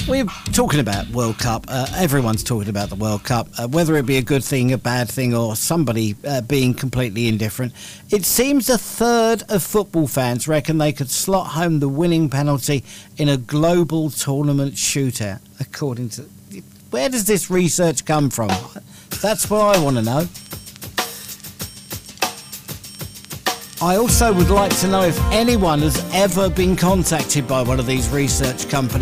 We're talking about World Cup. Everyone's talking about the World Cup, whether it be a good thing, a bad thing, or somebody being completely indifferent. It seems a third of football fans reckon they could slot home the winning penalty in a global tournament shootout, according to... Where does this research come from? That's what I want to know. I also would like to know if anyone has ever been contacted by one of these research companies